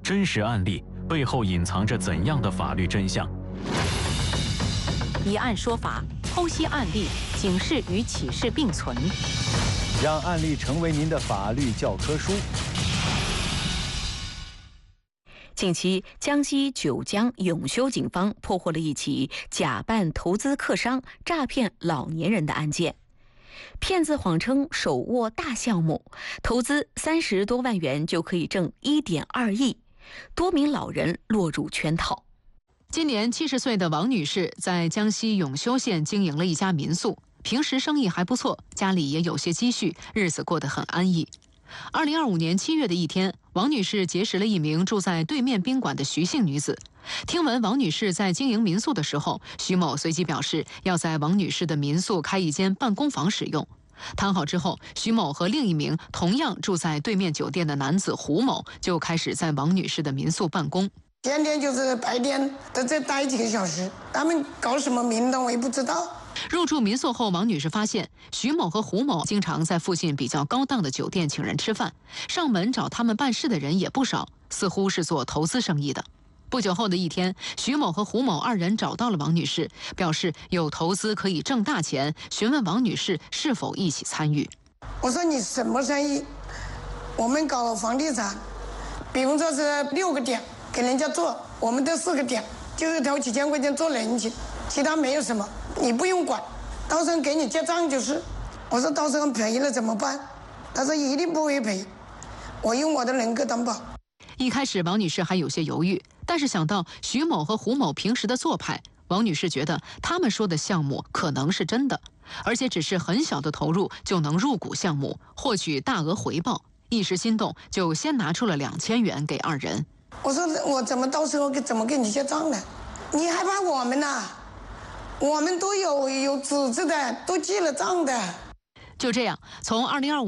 真实案例背后隐藏着怎样的法律真相？ 以案说法，剖析案例，警示与启示并存， 让案例成为您的法律教科书。 近期，江西九江永修警方破获了一起假扮投资客商诈骗老年人的案件。骗子谎称手握大项目，投资30多万元就可以挣1.2亿，多名老人落入圈套。 今年70岁的王女士在江西永修县经营了一家民宿，平时生意还不错，家里也有些积蓄，日子过得很安逸。2025年7月的一天，王女士结识了一名住在对面宾馆的徐姓女子。听闻王女士在经营民宿的时候，徐某随即表示要在王女士的民宿开一间办公房使用。谈好之后，徐某和另一名同样住在对面酒店的男子胡某就开始在王女士的民宿办公。 天天就是白天都在待几个小时，他们搞什么名堂我也不知道。 入住民宿后，王女士发现徐某和胡某经常在附近比较高档的酒店请人吃饭，上门找他们办事的人也不少，似乎是做投资生意的。不久后的一天，徐某和胡某二人找到了王女士，表示有投资可以挣大钱，询问王女士是否一起参与。 我说你什么生意？我们搞房地产，比方说是6个点给人家做，我们这4个点就是投几千块钱做人情，其他没有什么，你不用管，到时候给你结账就是。我说到时候赔了怎么办？他说一定不会赔，我用我的人格担保。 一开始王女士还有些犹豫，但是想到徐某和胡某平时的做派，王女士觉得他们说的项目可能是真的，而且只是很小的投入就能入股项目，获取大额回报。一时心动，就先拿出了2000元给二人。 我说我怎么到时候怎么给你结账呢？你害怕我们呐？我们都有组织的，都记了账的。 就这样，从2025